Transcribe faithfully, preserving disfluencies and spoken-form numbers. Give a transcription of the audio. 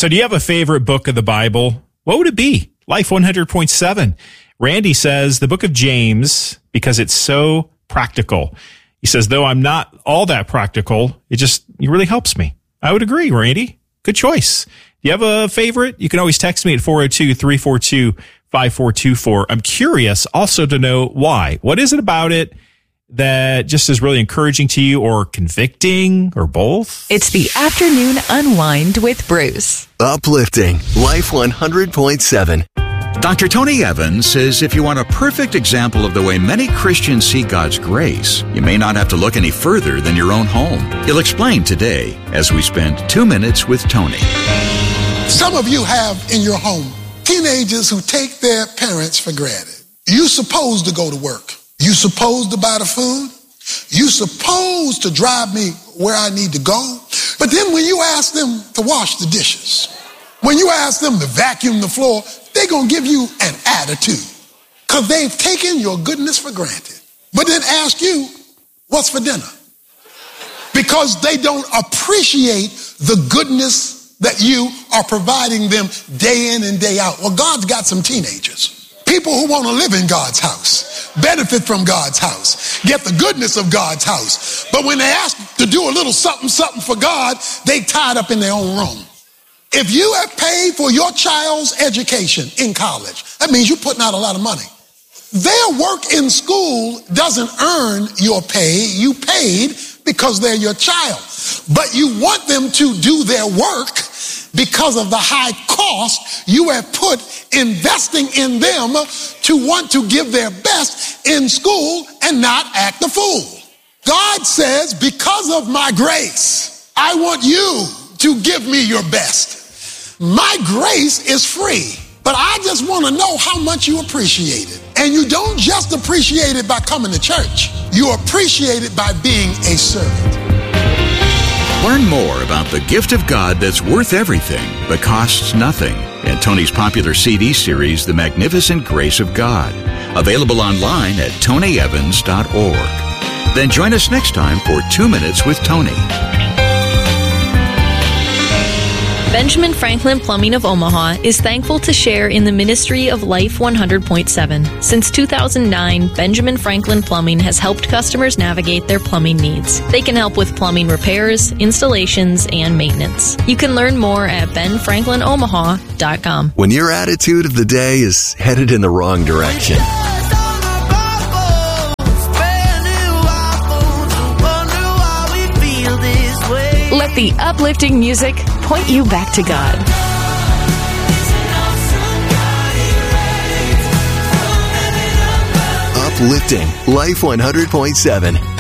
So do you have a favorite book of the Bible? What would it be? Life one hundred point seven. Randy says the book of James, because it's so practical. He says, though I'm not all that practical, it just it really helps me. I would agree, Randy. Good choice. Do you have a favorite? You can always text me at four oh two, three four two, five four two four. I'm curious also to know why. What is it about it that just is really encouraging to you, or convicting, or both? It's the Afternoon Unwind with Bruce. Uplifting Life one hundred point seven. Doctor Tony Evans says if you want a perfect example of the way many Christians see God's grace, you may not have to look any further than your own home. He'll explain today as we spend two minutes with Tony. Some of you have in your home teenagers who take their parents for granted. You supposed to go to work. You supposed to buy the food. You supposed to drive me where I need to go. But then when you ask them to wash the dishes, when you ask them to vacuum the floor, they're going to give you an attitude because they've taken your goodness for granted. But then ask you, what's for dinner? Because they don't appreciate the goodness that you are providing them day in and day out. Well, God's got some teenagers, people who want to live in God's house, benefit from God's house, get the goodness of God's house. But when they ask to do a little something, something for God, they tied up in their own room. If you have paid for your child's education in college, that means you're putting out a lot of money. Their work in school doesn't earn your pay. You paid because they're your child. But you want them to do their work because of the high cost you have put investing in them to want to give their best in school and not act a fool. God says, because of my grace, I want you to give me your best. My grace is free, but I just want to know how much you appreciate it. And you don't just appreciate it by coming to church. You appreciate it by being a servant. Learn more about the gift of God that's worth everything but costs nothing in Tony's popular C D series, The Magnificent Grace of God, available online at tony evans dot org. Then join us next time for Two Minutes with Tony. Benjamin Franklin Plumbing of Omaha is thankful to share in the ministry of Life one hundred point seven. Since two thousand nine, Benjamin Franklin Plumbing has helped customers navigate their plumbing needs. They can help with plumbing repairs, installations, and maintenance. You can learn more at ben franklin omaha dot com. When your attitude of the day is headed in the wrong direction, let the uplifting music point you back to God. Uplifting Life one hundred point seven.